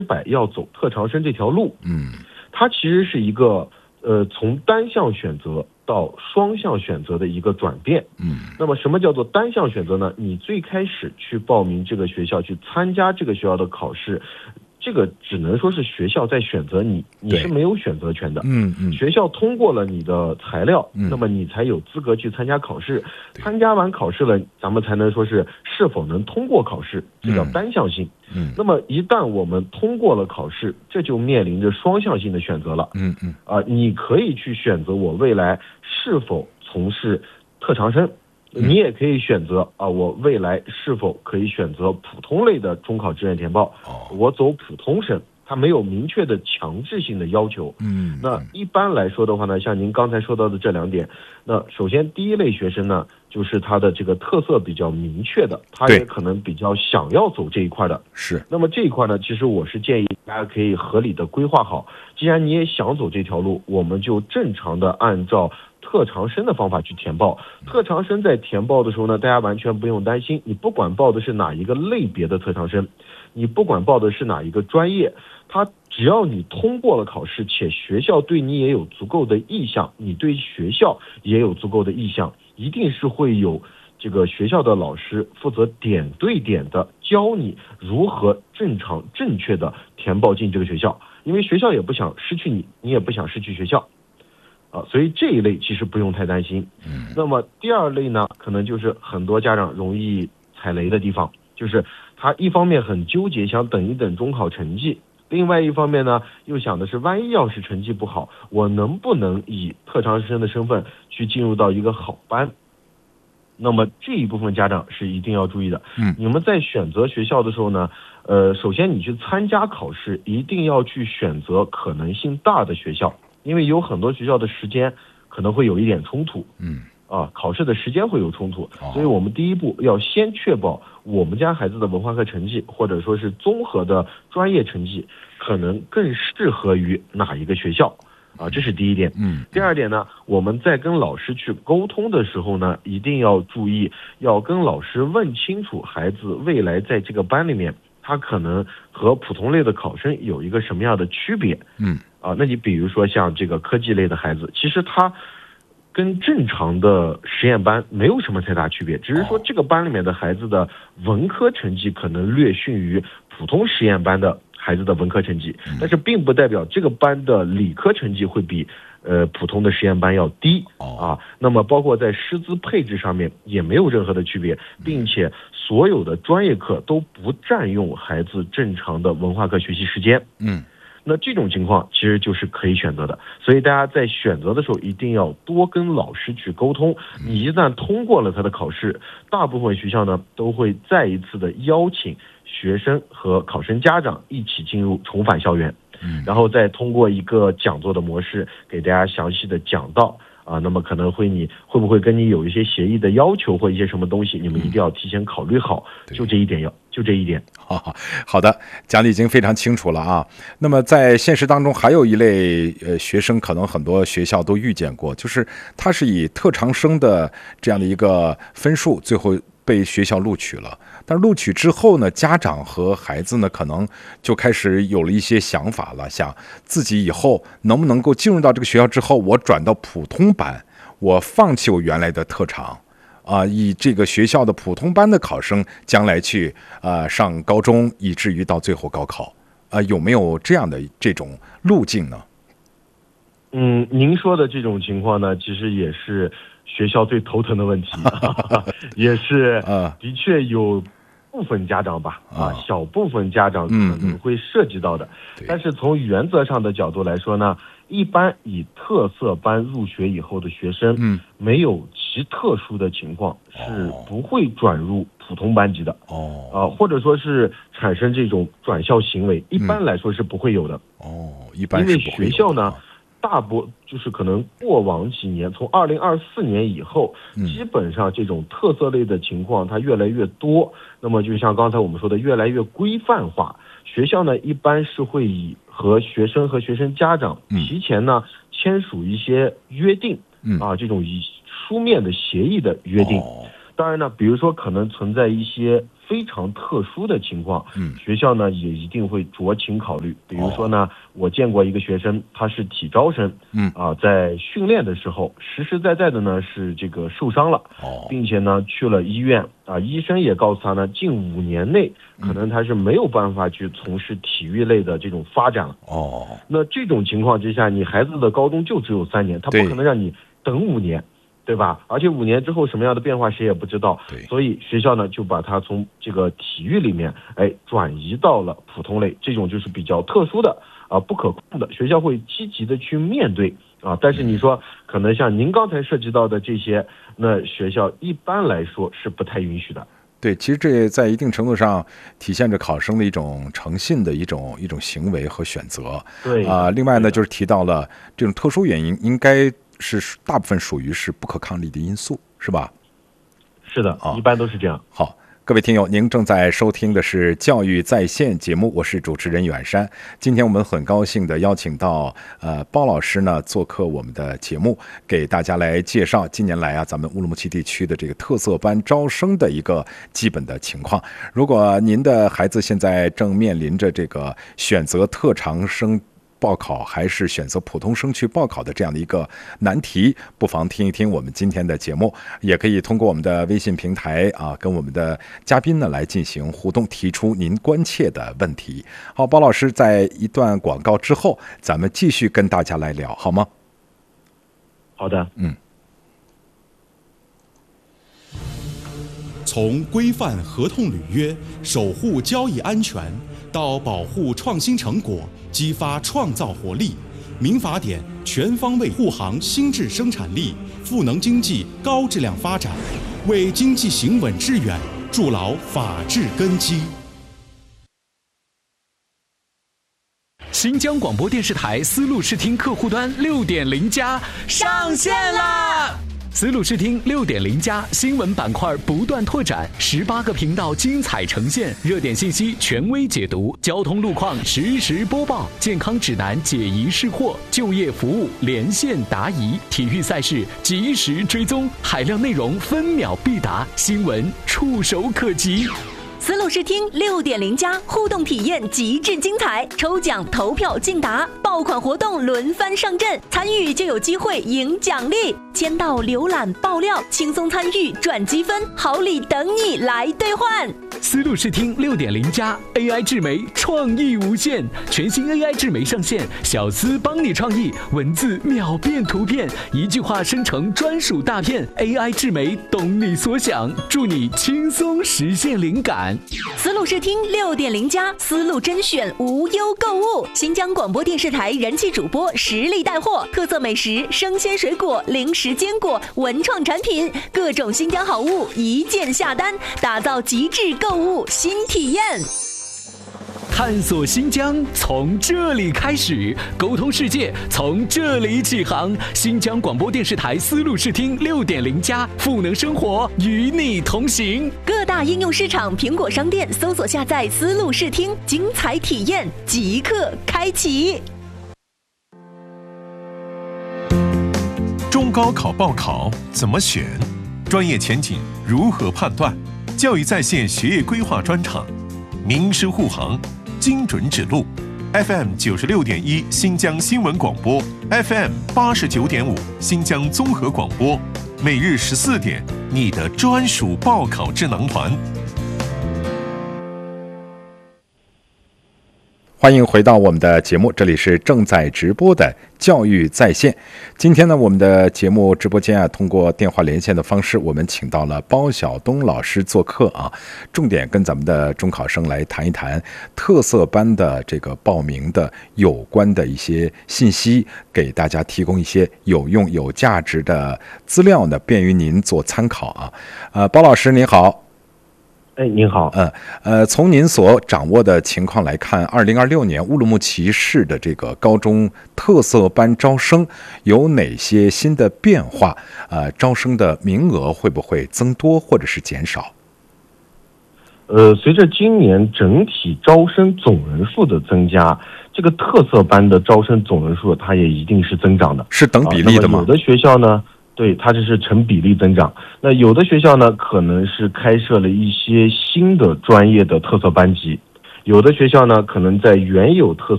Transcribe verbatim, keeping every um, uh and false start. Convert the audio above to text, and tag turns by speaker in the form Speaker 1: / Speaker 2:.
Speaker 1: 百要走特长生这条路。
Speaker 2: 嗯，
Speaker 1: 它其实是一个呃从单项选择到双向选择的一个转变。
Speaker 2: 嗯，
Speaker 1: 那么什么叫做单项选择呢？你最开始去报名这个学校，去参加这个学校的考试，这个只能说是学校在选择你，你是没有选择权的。
Speaker 2: 嗯嗯，
Speaker 1: 学校通过了你的材料，
Speaker 2: 嗯、
Speaker 1: 那么你才有资格去参加考试。参加完考试了，咱们才能说是是否能通过考试，这叫单项性。
Speaker 2: 嗯，
Speaker 1: 那么一旦我们通过了考试，这就面临着双向性的选择了。
Speaker 2: 嗯嗯，
Speaker 1: 啊、呃，你可以去选择我未来是否从事特长生。你也可以选择啊，我未来是否可以选择普通类的中考志愿填报？我走普通生，它没有明确的强制性的要求。
Speaker 2: 嗯，
Speaker 1: 那一般来说的话呢，像您刚才说到的这两点，那首先第一类学生呢，就是他的这个特色比较明确的，他也可能比较想要走这一块的。
Speaker 2: 是。
Speaker 1: 那么这一块呢，其实我是建议大家可以合理的规划好。既然你也想走这条路，我们就正常的按照特长生的方法去填报。特长生在填报的时候呢，大家完全不用担心，你不管报的是哪一个类别的特长生，你不管报的是哪一个专业，他只要你通过了考试，且学校对你也有足够的意向，你对学校也有足够的意向，一定是会有这个学校的老师负责点对点的教你如何正常正确的填报进这个学校，因为学校也不想失去你，你也不想失去学校。啊，所以这一类其实不用太担心。
Speaker 2: 嗯，
Speaker 1: 那么第二类呢，可能就是很多家长容易踩雷的地方，就是他一方面很纠结，想等一等中考成绩，另外一方面呢，又想的是万一要是成绩不好，我能不能以特长生的身份去进入到一个好班？那么这一部分家长是一定要注意的。
Speaker 2: 嗯，
Speaker 1: 你们在选择学校的时候呢，呃，首先你去参加考试，一定要去选择可能性大的学校。因为有很多学校的时间可能会有一点冲突，
Speaker 2: 嗯，
Speaker 1: 啊，考试的时间会有冲突，所以我们第一步要先确保我们家孩子的文化课成绩或者说是综合的专业成绩可能更适合于哪一个学校，啊，这是第一点。
Speaker 2: 嗯，
Speaker 1: 第二点呢，我们在跟老师去沟通的时候呢，一定要注意，要跟老师问清楚孩子未来在这个班里面，他可能和普通类的考生有一个什么样的区别。
Speaker 2: 嗯。
Speaker 1: 啊，那你比如说像这个科技类的孩子，其实他跟正常的实验班没有什么太大区别，只是说这个班里面的孩子的文科成绩可能略逊于普通实验班的孩子的文科成绩，但是并不代表这个班的理科成绩会比呃普通的实验班要低啊。那么包括在师资配置上面也没有任何的区别，并且所有的专业课都不占用孩子正常的文化课学习时间。
Speaker 2: 嗯。
Speaker 1: 那这种情况其实就是可以选择的，所以大家在选择的时候一定要多跟老师去沟通。你一旦通过了他的考试，大部分学校呢都会再一次的邀请学生和考生家长一起进入重返校园，然后再通过一个讲座的模式给大家详细的讲到。啊，那么可能会你会不会跟你有一些协议的要求或一些什么东西，你们一定要提前考虑好，就这一点要就这一点。
Speaker 2: 好，好的，讲的已经非常清楚了啊。那么在现实当中，还有一类呃学生，可能很多学校都遇见过，就是他是以特长生的这样的一个分数，最后被学校录取了。但是录取之后呢，家长和孩子呢，可能就开始有了一些想法了，想自己以后能不能够进入到这个学校之后，我转到普通班，我放弃我原来的特长，啊、呃，以这个学校的普通班的考生将来去啊、呃、上高中，以至于到最后高考，啊、呃，有没有这样的这种路径呢？
Speaker 1: 嗯，您说的这种情况呢，其实也是学校最头疼的问题，也是的确有部分家长吧，啊，小部分家长可能会涉及到的。但是从原则上的角度来说呢，一般以特色班入学以后的学生，嗯，没有其特殊的情况，是不会转入普通班级的。哦，啊，或者说是产生这种转校行为，一般来说是不会有的。
Speaker 2: 哦，一般是不会有的。
Speaker 1: 因为学校呢，大部就是可能过往几年，从二零二四年以后，基本上这种特色类的情况它越来越多。那么就像刚才我们说的，越来越规范化。学校呢，一般是会以和学生和学生家长提前呢签署一些约定，啊，这种以书面的协议的约定。当然呢，比如说可能存在一些非常特殊的情况，
Speaker 2: 嗯，
Speaker 1: 学校呢也一定会酌情考虑。比如说呢，我见过一个学生，他是体招生，
Speaker 2: 嗯
Speaker 1: 啊，在训练的时候实实在在的呢是这个受伤了，
Speaker 2: 哦，
Speaker 1: 并且呢去了医院，啊，医生也告诉他呢，近五年内可能他是没有办法去从事体育类的这种发展了。
Speaker 2: 哦，
Speaker 1: 那这种情况之下，你孩子的高中就只有三年，他不可能让你等五年。对吧？而且五年之后什么样的变化谁也不知道，所以学校呢就把它从这个体育里面哎转移到了普通类，这种就是比较特殊的啊不可控的，学校会积极的去面对啊。但是你说可能像您刚才涉及到的这些，那学校一般来说是不太允许的。
Speaker 2: 对，其实这在一定程度上体现着考生的一种诚信的一种一种行为和选择。
Speaker 1: 对
Speaker 2: 啊、呃，另外呢就是提到了这种特殊原因应该是大部分属于是不可抗力的因素，是吧？
Speaker 1: 是的，
Speaker 2: 啊，
Speaker 1: 一般都是这样。
Speaker 2: 好，各位听友，您正在收听的是教育在线节目，我是主持人远山。今天我们很高兴的邀请到呃包老师呢做客我们的节目，给大家来介绍近年来啊咱们乌鲁木齐地区的这个特色班招生的一个基本的情况。如果您的孩子现在正面临着这个选择特长生报考还是选择普通生去报考的这样的一个难题，不妨听一听我们今天的节目，也可以通过我们的微信平台啊，跟我们的嘉宾呢来进行互动，提出您关切的问题。好，包老师，在一段广告之后，咱们继续跟大家来聊，好吗？
Speaker 1: 好的，
Speaker 2: 嗯。
Speaker 3: 从规范合同履约、守护交易安全，到保护创新成果、激发创造活力，民法典全方位护航新质生产力，赋能经济高质量发展，为经济行稳致远筑牢法治根基。
Speaker 4: 新疆广播电视台丝路视听客户端 六点零 加上线啦！丝路视听 六点零 加新闻板块不断拓展，十八个频道精彩呈现，热点信息权威解读，交通路况实时播报，健康指南解疑释惑，就业服务连线答疑，体育赛事及时追踪，海量内容分秒必达，新闻触手可及。
Speaker 5: 丝路视听 六点零 加互动体验极致精彩，抽奖投票竞答，爆款活动轮番上阵，参与就有机会赢奖励，签到浏览爆料，轻松参与赚积分，好礼等你来兑换。
Speaker 4: 丝路视听 六点零 加 A I 智媒创意无限，全新 A I 智媒上线，小丝帮你创意，文字秒变图片，一句话生成专属大片， A I 智媒懂你所想，助你轻松实现灵感。
Speaker 5: 丝路视听 六点零 加丝路甄选无忧购物，新疆广播电视台人气主播实力带货，特色美食、生鲜水果、零食坚果、文创产品，各种新疆好物一键下单，打造极致购物新体验。
Speaker 4: 探索新疆从这里开始，沟通世界从这里起航。新疆广播电视台丝路视听 六点零 加赋能生活，与你同行。
Speaker 5: 各大应用市场、苹果商店搜索下载丝路视听，精彩体验即刻开启。
Speaker 6: 中高考报考怎么选？专业前景如何判断？教育在线学业规划专场，名师护航，精准指路。F M 九十六点一新疆新闻广播 ，F M 八十九点五新疆综合广播，每日十四点，你的专属报考智囊团。
Speaker 2: 欢迎回到我们的节目，这里是正在直播的教育在线。今天呢，我们的节目直播间啊，通过电话连线的方式，我们请到了包晓东老师做客啊，重点跟咱们的中考生来谈一谈特色班的这个报名的有关的一些信息，给大家提供一些有用有价值的资料呢，便于您做参考啊。呃，包老师您好。
Speaker 1: 哎，您好。
Speaker 2: 嗯，呃，从您所掌握的情况来看，二零二六年乌鲁木齐市的这个高中特色班招生有哪些新的变化？呃，招生的名额会不会增多或者是减少？
Speaker 1: 呃，随着今年整体招生总人数的增加，这个特色班的招生总人数它也一定是增长的，
Speaker 2: 是等比例的吗？
Speaker 1: 啊、有的学校呢。 对，它这是成比例增长。那有的学校呢，可能是开设了一些新的专业的特色班级，有的学校呢，可能在原有特色